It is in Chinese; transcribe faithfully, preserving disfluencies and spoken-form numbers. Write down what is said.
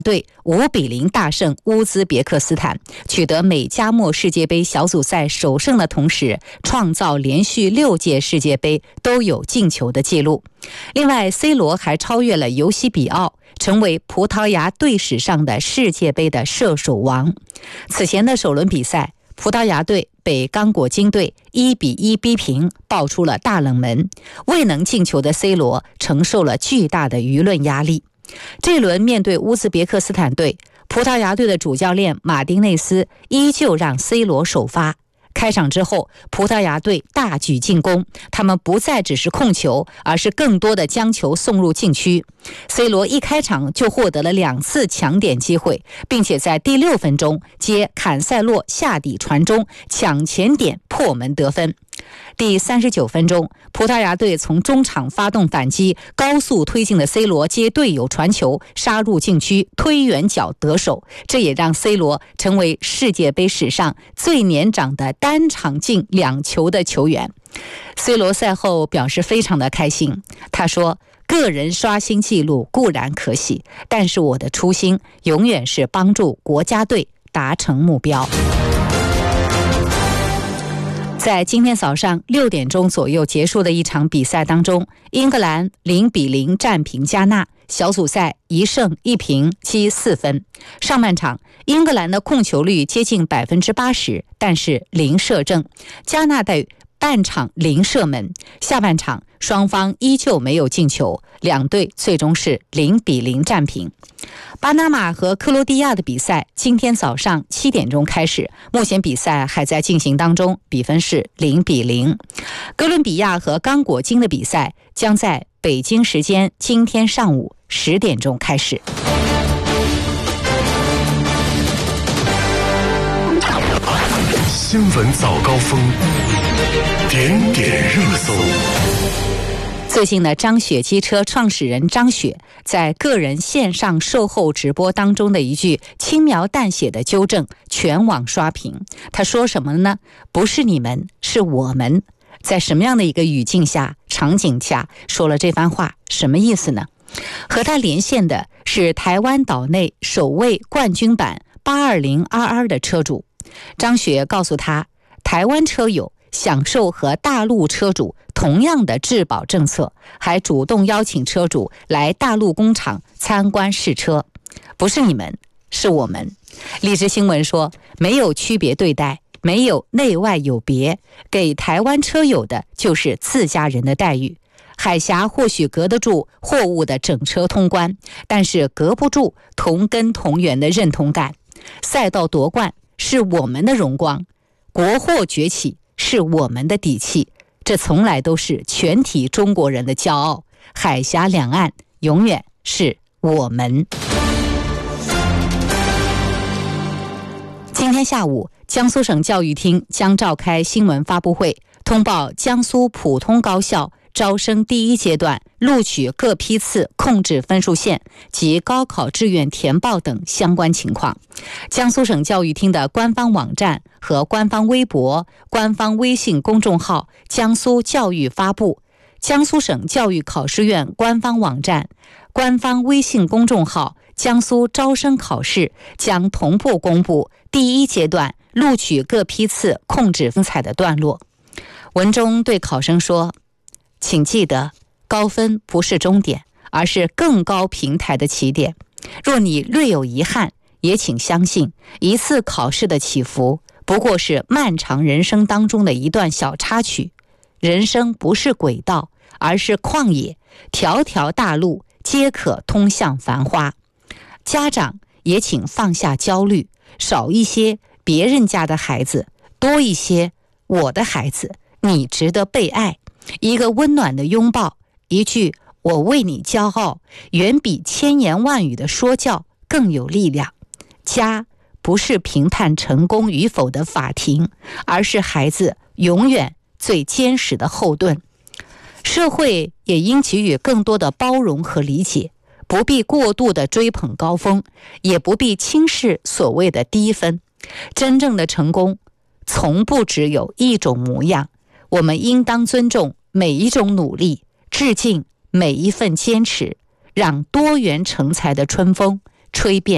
队五比零大胜乌兹别克斯坦，取得美加墨世界杯小组赛首胜的同时，创造连续六届世界杯都有进球的记录。另外 C 罗还超越了尤西比奥，成为葡萄牙队史上的世界杯的射手王。此前的首轮比赛，葡萄牙队被刚果金队一比一逼平，爆出了大冷门，未能进球的 C 罗承受了巨大的舆论压力。这轮面对乌兹别克斯坦队，葡萄牙队的主教练马丁内斯依旧让 C 罗首发。开场之后，葡萄牙队大举进攻，他们不再只是控球，而是更多的将球送入禁区。 C 罗一开场就获得了两次抢点机会，并且在第六分钟接坎塞洛下底传中，抢前点破门得分。第三十九分钟，葡萄牙队从中场发动反击，高速推进的 C 罗接队友传球杀入禁区，推远角得手，这也让 C 罗成为世界杯史上最年长的单场进两球的球员。 C 罗赛后表示非常的开心，他说，个人刷新纪录固然可喜，但是我的初心永远是帮助国家队达成目标。在今天早上六点钟左右结束的一场比赛当中，英格兰零比零战平加纳，小组赛一胜一平积四分。上半场英格兰的控球率接近百分之八十，但是零射正；加纳队半场零射门。下半场双方依旧没有进球，两队最终是零比零战平。巴拿马和克罗地亚的比赛今天早上七点钟开始，目前比赛还在进行当中，比分是零比零。哥伦比亚和刚果金的比赛将在北京时间今天上午十点钟开始。 新闻早高峰，点点热搜。 最近的张雪机车创始人张雪在个人线上售后直播当中的一句轻描淡写的纠正全网刷屏。他说什么呢？不是你们，是我们。在什么样的一个语境下、场景下说了这番话？什么意思呢？和他连线的是台湾岛内首位冠军版八二零 R R 的车主。张雪告诉他，台湾车友享受和大陆车主同样的质保政策，还主动邀请车主来大陆工厂参观试车。不是你们，是我们。荔枝新闻说，没有区别对待，没有内外有别，给台湾车友的就是自家人的待遇。海峡或许隔得住货物的整车通关，但是隔不住同根同源的认同感。赛道夺冠是我们的荣光，国货崛起是我们的底气，这从来都是全体中国人的骄傲。海峡两岸永远是我们。今天下午，江苏省教育厅将召开新闻发布会，通报江苏普通高校招生第一阶段录取各批次控制分数线及高考志愿填报等相关情况。江苏省教育厅的官方网站和官方微博、官方微信公众号江苏教育发布，江苏省教育考试院官方网站、官方微信公众号江苏招生考试将同步公布第一阶段录取各批次控制分采的段落。文中对考生说，请记得，高分不是终点，而是更高平台的起点。若你略有遗憾，也请相信，一次考试的起伏不过是漫长人生当中的一段小插曲。人生不是轨道，而是旷野，条条大路皆可通向繁花。家长也请放下焦虑，少一些别人家的孩子，多一些我的孩子，你值得被爱。一个温暖的拥抱，一句我为你骄傲，远比千言万语的说教更有力量。家不是评判成功与否的法庭，而是孩子永远最坚实的后盾。社会也应给予更多的包容和理解，不必过度的追捧高峰，也不必轻视所谓的低分。真正的成功从不只有一种模样，我们应当尊重每一种努力，致敬每一份坚持，让多元成才的春风吹遍